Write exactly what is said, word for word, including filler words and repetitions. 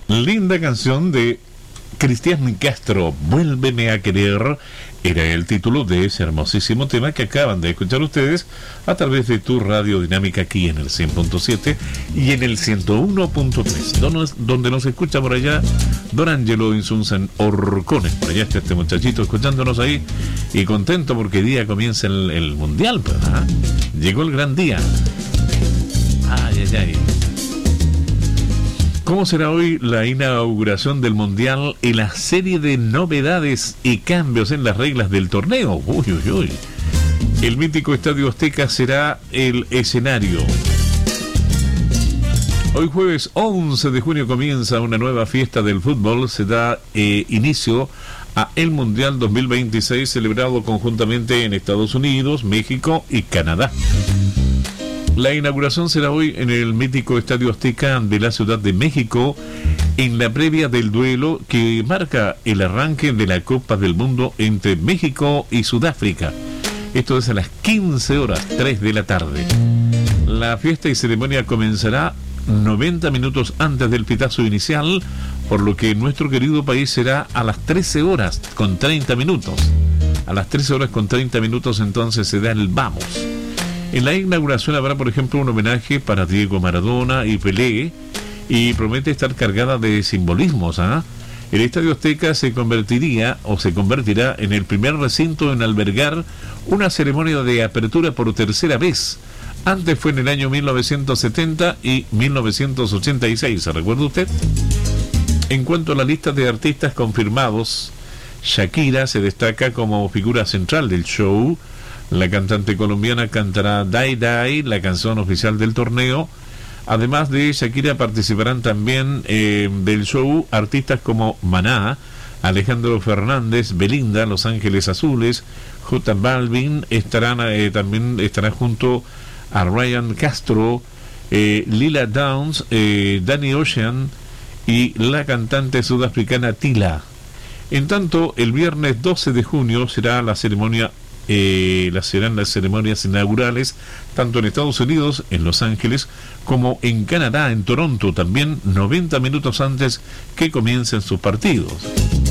Linda canción de Cristian Castro, Vuélveme a querer, era el título de ese hermosísimo tema que acaban de escuchar ustedes a través de tu radio dinámica aquí en el cien punto siete y en el ciento uno punto tres, donde nos escucha por allá Don Angelo Insunzan Orcones. Por allá está este muchachito escuchándonos ahí y contento porque día comienza el, el mundial, pues, ¿ah? Llegó el gran día. Ay, ay, ay. ¿Cómo será hoy la inauguración del Mundial y la serie de novedades y cambios en las reglas del torneo? Uy, uy, uy. El mítico Estadio Azteca será el escenario. Hoy jueves once de junio comienza una nueva fiesta del fútbol. Se da eh, inicio a el Mundial dos mil veintiséis, celebrado conjuntamente en Estados Unidos, México y Canadá. La inauguración será hoy en el mítico Estadio Azteca de la Ciudad de México, en la previa del duelo que marca el arranque de la Copa del Mundo entre México y Sudáfrica. Esto es a las quince horas, tres de la tarde. La fiesta y ceremonia comenzará noventa minutos antes del pitazo inicial, por lo que en nuestro querido país será a las trece horas con treinta minutos. A las trece horas con treinta minutos entonces se da el vamos. En la inauguración habrá, por ejemplo, un homenaje para Diego Maradona y Pelé, y promete estar cargada de simbolismos, ¿ah? El Estadio Azteca se convertiría o se convertirá en el primer recinto en albergar una ceremonia de apertura por tercera vez. Antes fue en el año mil novecientos setenta y mil novecientos ochenta y seis, ¿se recuerda usted? En cuanto a la lista de artistas confirmados, Shakira se destaca como figura central del show. La cantante colombiana cantará Die Die, la canción oficial del torneo. Además de Shakira participarán también eh, del show artistas como Maná, Alejandro Fernández, Belinda, Los Ángeles Azules, J Balvin, estarán eh, también estará junto a Ryan Castro, eh, Lila Downs, eh, Danny Ocean y la cantante sudafricana Tila. En tanto, el viernes doce de junio será la ceremonia Eh, las serán las ceremonias inaugurales tanto en Estados Unidos, en Los Ángeles, como en Canadá, en Toronto, también noventa minutos antes que comiencen sus partidos.